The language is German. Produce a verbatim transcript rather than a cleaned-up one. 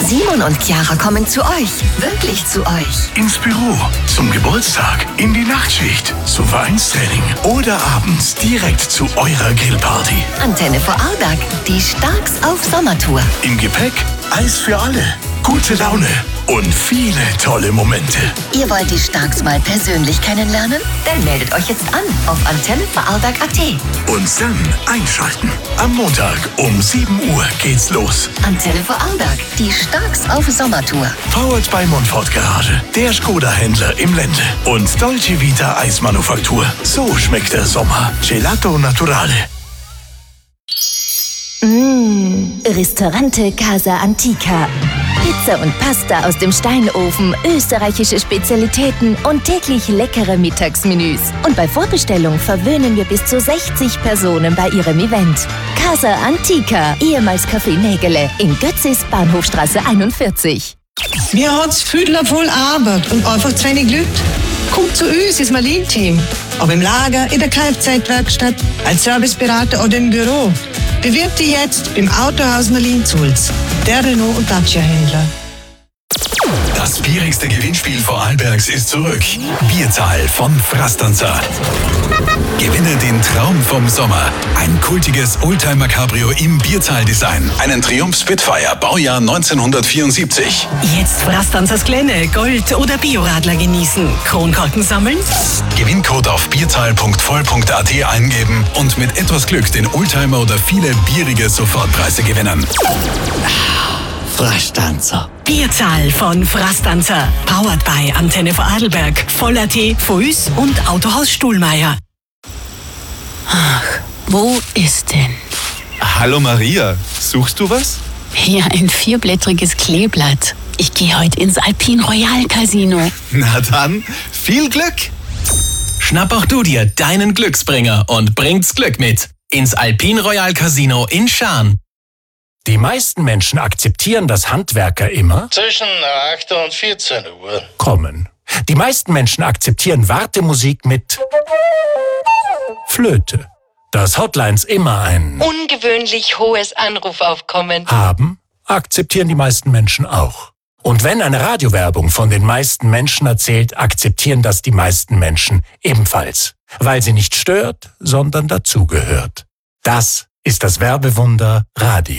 Simon und Chiara kommen zu euch. Wirklich zu euch. Ins Büro, zum Geburtstag, in die Nachtschicht, zum Vereinstraining oder abends direkt zu eurer Grillparty. Antenne Vorarlberg, die Starks auf Sommertour. Im Gepäck Eis für alle, gute Laune und viele tolle Momente. Ihr wollt die Starks mal persönlich kennenlernen? Dann meldet euch jetzt an auf antenne vorarlberg punkt at. Und dann einschalten. Am Montag um sieben Uhr geht's los. Antenne Vorarlberg, die Starks auf Sommertour. Powered by Montfort Garage, der Skoda-Händler im Ländle. Und Dolce Vita Eismanufaktur. So schmeckt der Sommer. Gelato Naturale. Mmh, Ristorante Casa Antica. Pizza und Pasta aus dem Steinofen, österreichische Spezialitäten und täglich leckere Mittagsmenüs. Und bei Vorbestellung verwöhnen wir bis zu sechzig Personen bei ihrem Event. Casa Antica, ehemals Café Nägele, in Götzis, Bahnhofstraße einundvierzig. Wir haben viel voll Arbeit und einfach zu wenig Leute. Kommt zu uns ins Marlin-Team. Ob im Lager, in der Kfz-Werkstatt, als Serviceberater oder im Büro. Bewirb dich jetzt im Autohaus Marlin-Zulz, der Renault- und Dacia-Händler. Das bierigste Gewinnspiel Vorarlbergs ist zurück. Bierzahl von Frastanzer. Gewinne den Traum vom Sommer. Ein kultiges Oldtimer-Cabrio im Bierzahl-Design. Einen Triumph Spitfire, Baujahr neunzehnhundertvierundsiebzig. Jetzt Frastanzers Glenne, Gold- oder Bioradler genießen. Kronkorken sammeln? Gewinncode auf bierzahl punkt voll punkt at eingeben und mit etwas Glück den Oldtimer oder viele bierige Sofortpreise gewinnen. Frastanzer. Bierzahl von Frastanzer. Powered by Antenne Vorarlberg, Voll.at, Fuß und Autohaus Stuhlmeier. Ach, wo ist denn? Hallo Maria, suchst du was? Hier ein vierblättriges Kleeblatt. Ich gehe heute ins Alpine Royal Casino. Na dann, viel Glück! Schnapp auch du dir deinen Glücksbringer und bringt's Glück mit ins Alpine Royal Casino in Schaan. Die meisten Menschen akzeptieren, dass Handwerker immer zwischen acht und vierzehn Uhr kommen. Die meisten Menschen akzeptieren Wartemusik mit Flöte. Dass Hotlines immer ein ungewöhnlich hohes Anrufaufkommen haben, akzeptieren die meisten Menschen auch. Und wenn eine Radiowerbung von den meisten Menschen erzählt, akzeptieren das die meisten Menschen ebenfalls. Weil sie nicht stört, sondern dazugehört. Das ist das Werbewunder Radio.